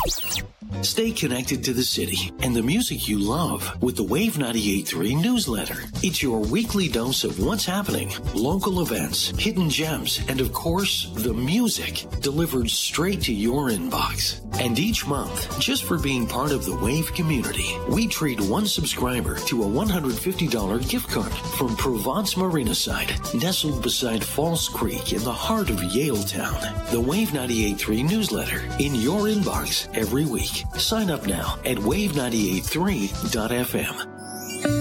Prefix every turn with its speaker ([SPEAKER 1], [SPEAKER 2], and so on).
[SPEAKER 1] Stay connected to the city and the music you love with the Wave 98.3 newsletter. It's your weekly dose of what's happening, local events, hidden gems, and of course, the music delivered straight to your inbox. And each month, just for being part of the Wave community, we treat one subscriber to a $150 gift card from Provence Marinaside, nestled beside Falls Creek in the heart of Yaletown. The Wave 98.3 newsletter in your inbox every week. Sign up now at wave983.fm.